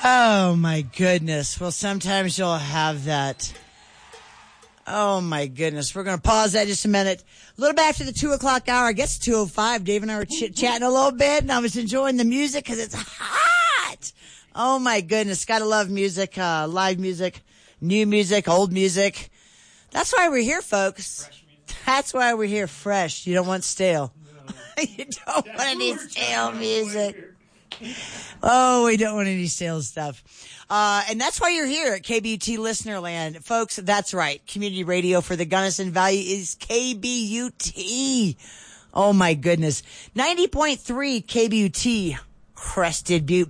Oh, my goodness. Well, sometimes you'll have that. Oh, my goodness. We're going to pause that just a minute. A little bit after the 2 o'clock hour, I guess 2:05, Dave and I were chit-chatting a little bit, and I was enjoying the music because it's hot. Oh, my goodness. Got to love music, live music, new music, old music. That's why we're here, folks. That's why we're here fresh. You don't want stale. No. You don't want any stale music. Oh, we don't want any stale stuff. And that's why you're here at KBUT Listenerland. Folks, that's right. Community radio for the Gunnison Valley is KBUT. Oh, my goodness. 90.3 KBUT, Crested Butte.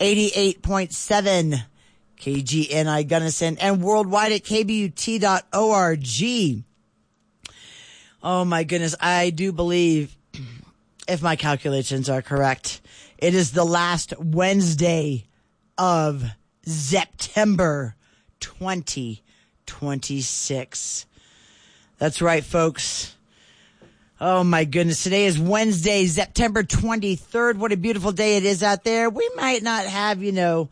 88.7 KGNI Gunnison. And worldwide at KBUT.org. Oh, my goodness. I do believe, if my calculations are correct, it is the last Wednesday of September 2026. That's right, folks. Oh, my goodness. Today is Wednesday, September 23rd. What a beautiful day it is out there. We might not have,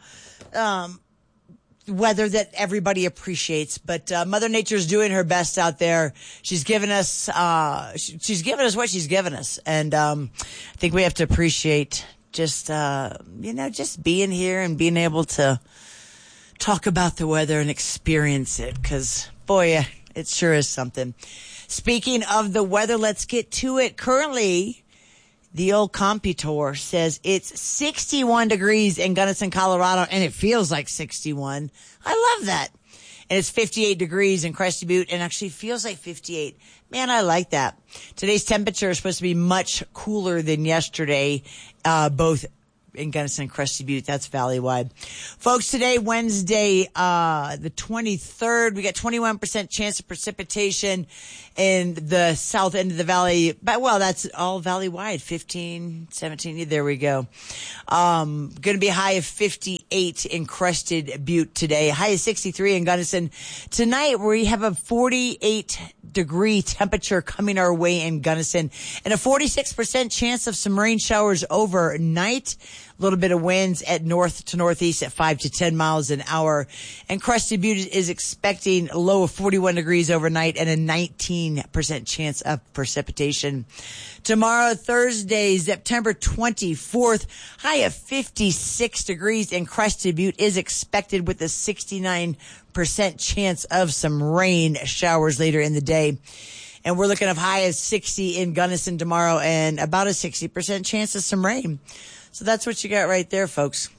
weather that everybody appreciates, but Mother Nature's doing her best out there. She's given us she's given us what she's given us, and I think we have to appreciate just just being here and being able to talk about the weather and experience it, because boy, it sure is something. Speaking of the weather, let's get to it. Currently, the old Computor says it's 61 degrees in Gunnison, Colorado, and it feels like 61. I love that. And it's 58 degrees in Crested Butte, and actually feels like 58. Man, I like that. Today's temperature is supposed to be much cooler than yesterday, both in Gunnison and Crested Butte. That's valley-wide. Folks, today, Wednesday, the 23rd, we got 21% chance of precipitation in the south end of the valley. But, well, that's all valley-wide, 15, 17. There we go. Going to be a high of 58 in Crested Butte today. High of 63 in Gunnison. Tonight, we have a 48-degree temperature coming our way in Gunnison, and a 46% chance of some rain showers overnight. A little bit of winds at north to northeast at 5 to 10 miles an hour. And Crested Butte is expecting a low of 41 degrees overnight and a 19% chance of precipitation. Tomorrow, Thursday, September 24th, high of 56 degrees in Crested Butte is expected with a 69% chance of some rain showers later in the day. And we're looking at a high of 60 in Gunnison tomorrow and about a 60% chance of some rain. So that's what you got right there, folks.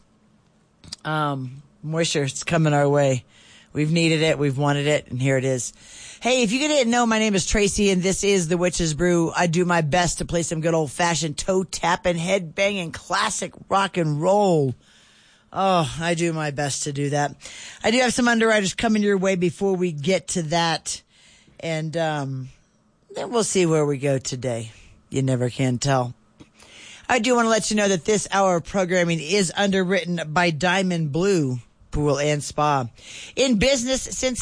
Moisture, it's coming our way. We've needed it. We've wanted it. And here it is. Hey, if you didn't know, my name is Tracy, and this is The Witch's Brew. I do my best to play some good old-fashioned toe-tapping, head-banging, classic rock and roll. Oh, I do my best to do that. I do have some underwriters coming your way before we get to that. And then we'll see where we go today. You never can tell. I do want to let you know that this hour of programming is underwritten by Diamond Blue Pool and Spa. In business since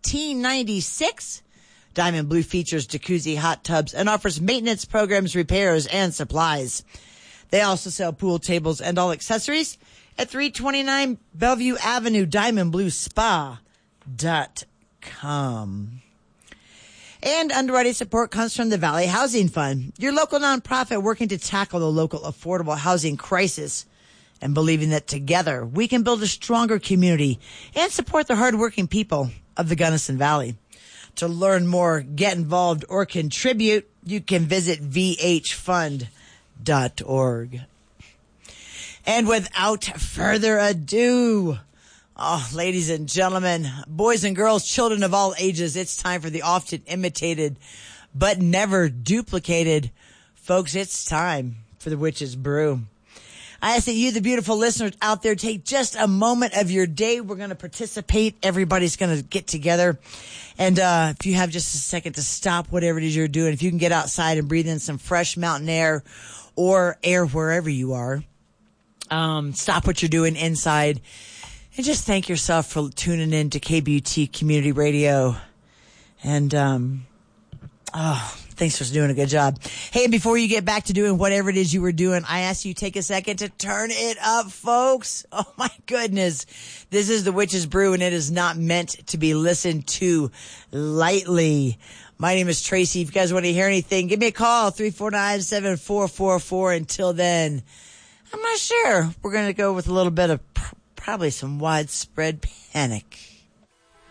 1996, Diamond Blue features jacuzzi hot tubs and offers maintenance programs, repairs, and supplies. They also sell pool tables and all accessories at 329 Bellevue Avenue, diamondbluespa.com. And underwriting support comes from the Valley Housing Fund, your local nonprofit working to tackle the local affordable housing crisis and believing that together we can build a stronger community and support the hardworking people of the Gunnison Valley. To learn more, get involved, or contribute, you can visit vhfund.org. And without further ado, ladies and gentlemen, boys and girls, children of all ages, it's time for the often imitated but never duplicated. Folks, it's time for The Witch's Brew. I ask that you, the beautiful listeners out there, take just a moment of your day. We're going to participate. Everybody's going to get together. And if you have just a second to stop whatever it is you're doing, if you can get outside and breathe in some fresh mountain air or air wherever you are, stop what you're doing inside and just thank yourself for tuning in to KBUT Community Radio. And Thanks for doing a good job. Hey, before you get back to doing whatever it is you were doing, I ask you take a second to turn it up, folks. Oh my goodness. This is the Witch's Brew, and it is not meant to be listened to lightly. My name is Tracy. If you guys want to hear anything, give me a call, 349-7444. Until then, I'm not sure. We're going to go with a little bit of probably some widespread panic.